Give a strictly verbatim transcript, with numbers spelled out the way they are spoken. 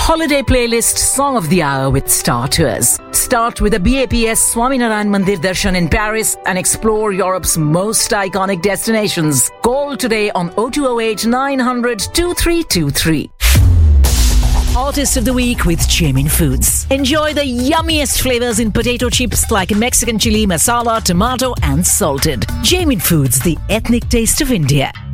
holiday playlist Song of the Hour with Star Tours. Start with the B A P S Swaminarayan Mandir Darshan in Paris and explore Europe's most iconic destinations. Call today on oh two oh eight, nine hundred, twenty-three twenty-three. Artist of the Week with Jamin Foods. Enjoy the yummiest flavors in potato chips like Mexican chili, masala, tomato and salted. Jamin Foods, the ethnic taste of India.